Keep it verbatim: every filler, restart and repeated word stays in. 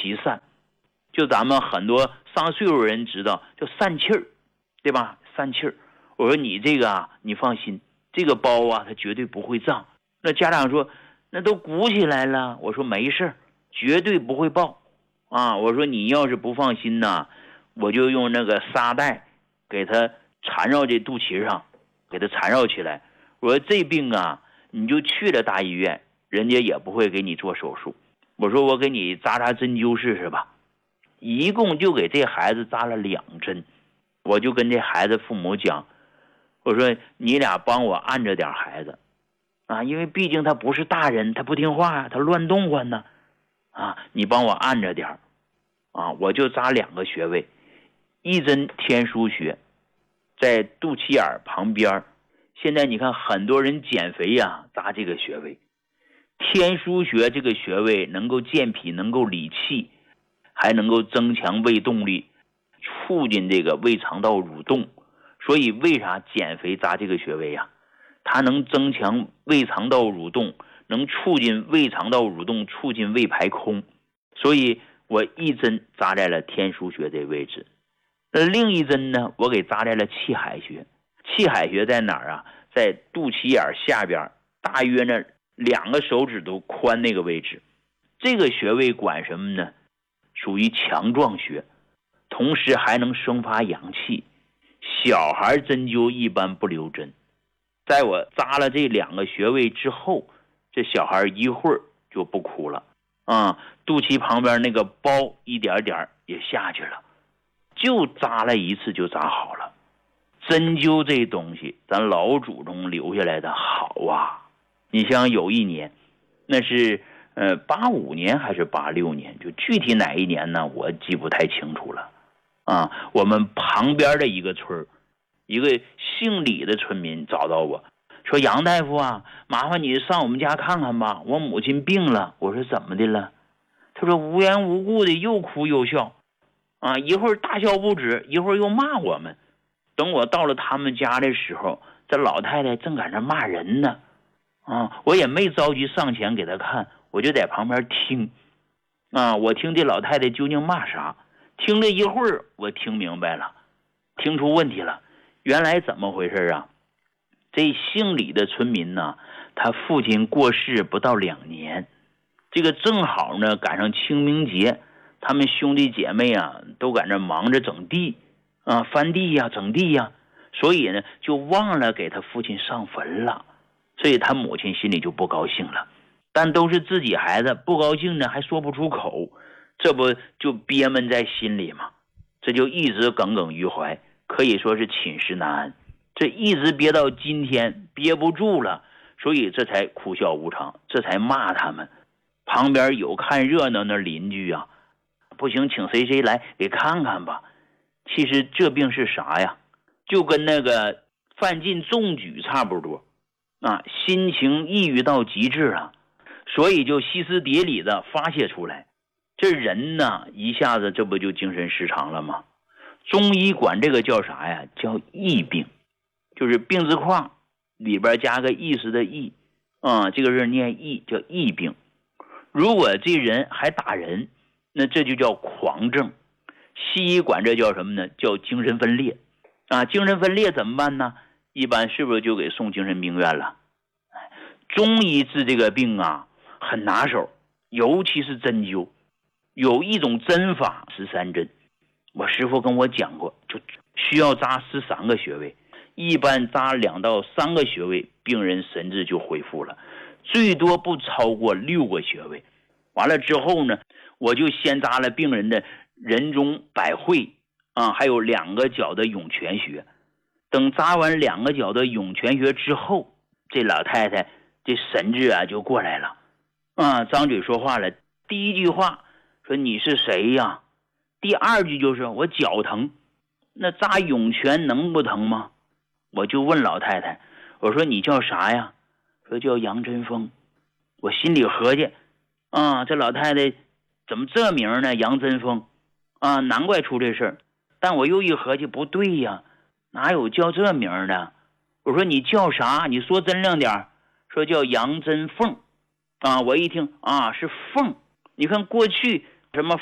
气散，就咱们很多上岁数人知道叫散气儿，对吧？散气儿。我说你这个啊，你放心，这个包啊，它绝对不会胀。那家长说，那都鼓起来了。我说没事，绝对不会爆啊。我说你要是不放心呐，我就用那个沙袋给它缠绕这肚脐上，给它缠绕起来。我说这病啊，你就去了大医院，人家也不会给你做手术。我说我给你扎扎针灸试试吧，一共就给这孩子扎了两针。我就跟这孩子父母讲，我说你俩帮我按着点孩子啊，因为毕竟他不是大人，他不听话啊，他乱动唤呢啊，你帮我按着点啊，我就扎两个穴位，一针天枢穴在肚脐眼旁边。现在你看很多人减肥呀、啊，扎这个穴位。天枢穴这个穴位能够健脾，能够理气，还能够增强胃动力，促进这个胃肠道蠕动。所以为啥减肥扎这个穴位呀、啊？它能增强胃肠道蠕动，能促进胃肠道蠕动，促进胃排空。所以我一针扎在了天枢穴这位置，呃，另一针呢，我给扎在了气海穴。气海穴在哪儿啊？在肚脐眼下边，大约呢两个手指头宽那个位置。这个穴位管什么呢？属于强壮穴，同时还能生发阳气。小孩针灸一般不留针，在我扎了这两个穴位之后，这小孩一会儿就不哭了啊，肚脐旁边那个包一点点也下去了，就扎了一次就扎好了。针灸这东西咱老祖宗留下来的好啊。你像有一年，那是呃八五年还是八六年，就具体哪一年呢我记不太清楚了啊。我们旁边的一个村，一个姓李的村民找到我说，杨大夫啊，麻烦你上我们家看看吧，我母亲病了。我说怎么的了？他说无缘无故的又哭又笑啊，一会儿大笑不止，一会儿又骂我们。等我到了他们家的时候，这老太太正赶上骂人呢啊，我也没着急上前给她看，我就在旁边听啊，我听这老太太究竟骂啥。听了一会儿，我听明白了，听出问题了。原来怎么回事啊？这姓李的村民呢，他父亲过世不到两年，这个正好呢赶上清明节，他们兄弟姐妹啊都赶这忙着整地啊，翻地呀、啊、整地呀、啊，所以呢就忘了给他父亲上坟了，所以他母亲心里就不高兴了。但都是自己孩子，不高兴呢还说不出口，这不就憋闷在心里吗？这就一直耿耿于怀，可以说是寝食难安。这一直憋到今天，憋不住了，所以这才哭笑无常，这才骂他们。旁边有看热闹的邻居啊，不行，请谁谁来给看看吧。其实这病是啥呀？就跟那个犯禁中举差不多啊，心情抑郁到极致了，所以就歇斯底里的发泄出来。这人呢，一下子这不就精神失常了吗？中医管这个叫啥呀？叫疫病，就是病字框里边加个意思的意啊，这个字念疫，叫疫病。如果这人还打人，那这就叫狂症。西医管这叫什么呢？叫精神分裂啊。精神分裂怎么办呢？一般是不是就给送精神病院了？中医治这个病啊很拿手，尤其是针灸，有一种针法十三针，我师父跟我讲过，就需要扎十三个穴位，一般扎两到三个穴位，病人神志就恢复了，最多不超过六个穴位。完了之后呢，我就先扎了病人的人中百会啊，还有两个脚的涌泉穴。等扎完两个脚的涌泉穴之后，这老太太这神志啊就过来了啊，张嘴说话了。第一句话说你是谁呀？第二句就是我脚疼。那扎涌泉能不疼吗？我就问老太太，我说你叫啥呀？说叫杨真风。我心里合计啊，这老太太怎么这名呢？杨真风啊，难怪出这事儿。但我又一合计，不对呀，哪有叫这名的？我说你叫啥？你说真亮点。说叫杨真凤啊。我一听啊，是凤。你看过去什么